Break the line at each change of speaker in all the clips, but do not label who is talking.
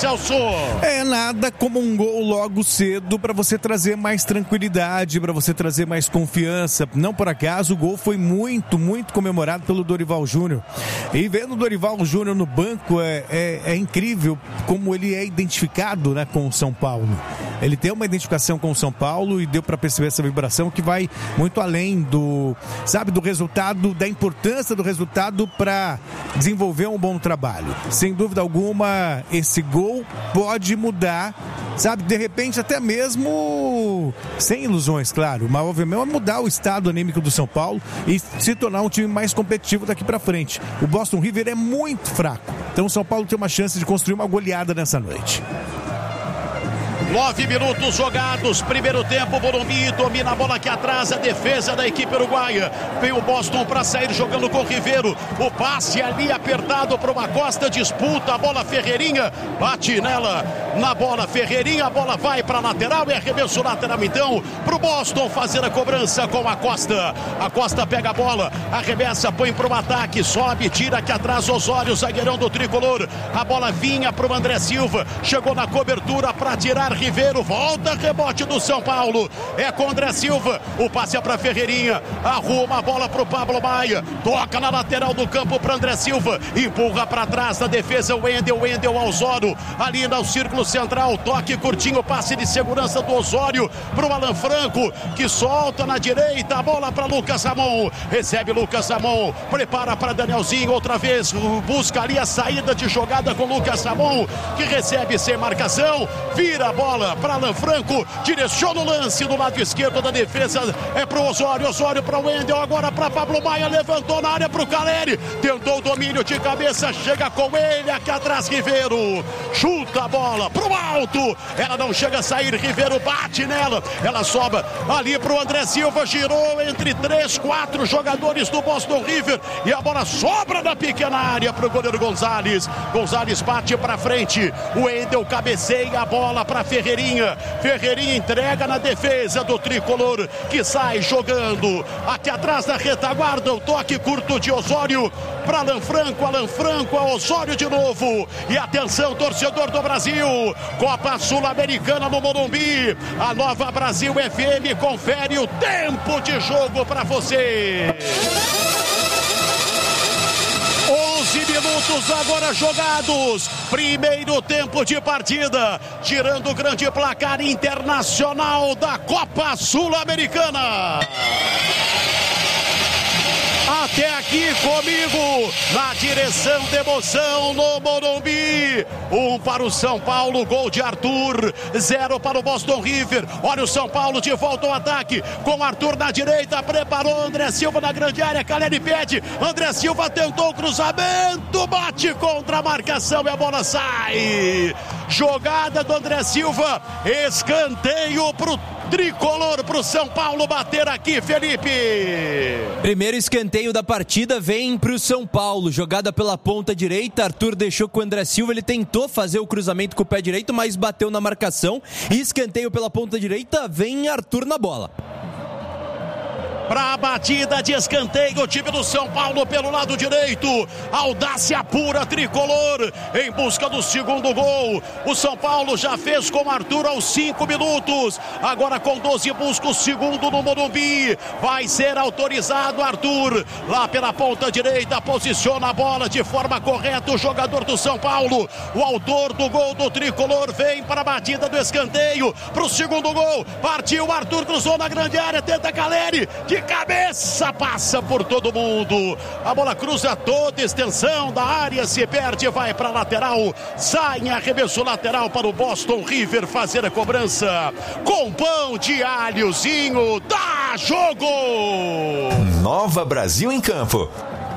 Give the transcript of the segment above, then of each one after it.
Celso?
Nada como um gol logo cedo para você trazer mais tranquilidade, para você trazer mais confiança. Não por acaso, o gol foi muito comemorado pelo Dorival Júnior. E vendo o Dorival Júnior no banco, é incrível como ele é identificado, né, com o São Paulo. Ele tem uma identificação com o São Paulo e deu para perceber essa vibração que vai muito além do resultado, da importância do resultado para desenvolver um bom trabalho. Sem dúvida alguma, esse gol pode mudar, de repente até mesmo sem ilusões, claro, mas obviamente vai mudar o estado anímico do São Paulo e se tornar um time mais competitivo daqui para frente. O Boston River é muito fraco, então o São Paulo tem uma chance de construir uma goleada nessa noite.
9 minutos jogados, primeiro tempo, Morumbi domina a bola aqui atrás, a defesa da equipe uruguaia. Vem o Boston para sair jogando com o Ribeiro. O passe ali apertado para uma Costa, disputa a bola, Ferreirinha bate nela, na bola Ferreirinha, a bola vai para a lateral e arremesso lateral então para o Boston fazer a cobrança com a Costa. A Costa pega a bola, arremessa, põe para o ataque, sobe, tira aqui atrás Osório, zagueirão do tricolor. A bola vinha para o André Silva, chegou na cobertura para tirar Ribeiro, volta, rebote do São Paulo, é com André Silva, o passe é para Ferreirinha, arruma a bola para o Pablo Maia, toca na lateral do campo para André Silva, empurra para trás da defesa, Wendel Osório, ali no círculo central, toque curtinho, passe de segurança do Osório para o Alan Franco, que solta na direita, a bola para Lucas Ramon, recebe Lucas Ramon, prepara para Danielzinho, outra vez, busca ali a saída de jogada com Lucas Ramon, que recebe sem marcação, vira a bola para Alan Franco, direciona o lance do lado esquerdo da defesa, é para o Osório para o Wendel, agora para Pablo Maia, levantou na área para o Caleri, tentou o domínio de cabeça, chega com ele, aqui atrás Ribeiro, chuta a bola para o alto, ela não chega a sair, Ribeiro bate nela, ela sobra ali para o André Silva, girou entre 3-4 jogadores do Boston River, e a bola sobra na pequena área para o goleiro Gonzalez bate para frente, o Wendel cabeceia a bola para Ferreirinha entrega na defesa do tricolor, que sai jogando aqui atrás da retaguarda, o toque curto de Osório para Alan Franco, a Osório de novo, e atenção torcedor do Brasil, Copa Sul-Americana no Morumbi, a Nova Brasil FM confere o tempo de jogo para você. 11 minutos agora jogados, primeiro tempo de partida, tirando o grande placar internacional da Copa Sul-Americana. Até aqui comigo, na direção de emoção no Morumbi. 1 para o São Paulo, gol de Arthur, 0 para o Boston River. Olha o São Paulo de volta ao ataque, com Arthur na direita, preparou André Silva na grande área, Caleri pede, André Silva tentou o cruzamento, bate contra a marcação e a bola sai. Jogada do André Silva, escanteio pro tricolor, pro São Paulo bater aqui, Felipe.
Primeiro escanteio da partida vem pro São Paulo, jogada pela ponta direita, Arthur deixou com o André Silva, ele tentou fazer o cruzamento com o pé direito, mas bateu na marcação, e escanteio pela ponta direita, vem Arthur na bola.
Para a batida de escanteio, o time do São Paulo pelo lado direito, audácia pura tricolor, em busca do segundo gol. O São Paulo já fez com Arthur aos 5 minutos, agora com 12 busca o segundo no Morumbi, vai ser autorizado Arthur, lá pela ponta direita, posiciona a bola de forma correta, o jogador do São Paulo, o autor do gol do tricolor, vem para a batida do escanteio, para o segundo gol, partiu Arthur, cruzou na grande área, tenta Caleri, de cabeça, passa por todo mundo, a bola cruza toda a extensão da área, se perde, vai para a lateral, sai em arremesso lateral para o Boston River fazer a cobrança, com pão de alhozinho, dá jogo!
Nova Brasil em campo.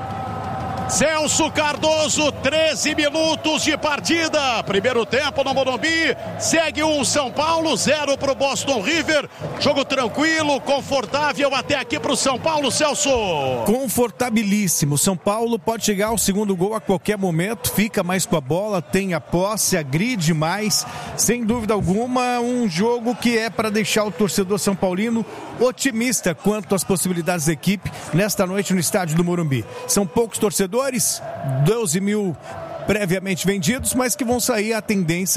Celso Cardoso, 13 minutos de partida, primeiro tempo no Morumbi, segue 1 São Paulo, 0 para o Boston River, jogo tranquilo, confortável até aqui para o São Paulo, Celso.
Confortabilíssimo, São Paulo pode chegar ao segundo gol a qualquer momento, fica mais com a bola, tem a posse, agride mais, sem dúvida alguma, um jogo que é para deixar o torcedor são paulino otimista quanto às possibilidades da equipe nesta noite no estádio do Morumbi. São poucos torcedores, 12 mil previamente vendidos, mas que vão sair a tendência